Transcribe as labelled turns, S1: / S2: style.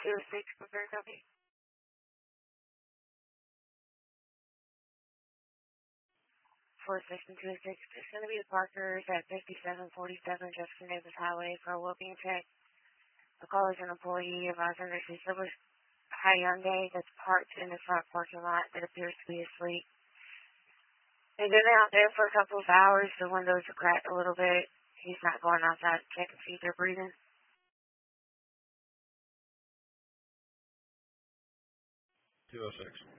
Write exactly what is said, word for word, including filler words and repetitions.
S1: two oh six, prepare copy. four six and two oh six, it's going to be the Parkers at fifty-seven forty-seven Jefferson Davis Highway for a well-being check. The call is an employee of ours under the silver Hyundai that's parked in the front parking lot that appears to be asleep. They've been out there for a couple of hours. The windows are cracked a little bit. He's not going outside to check and see if they're breathing.
S2: two oh six.